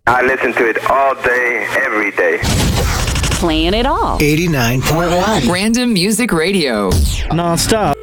I listen to it all day, every day. Playing it all. 89.1. Random Music Radio. Non-stop.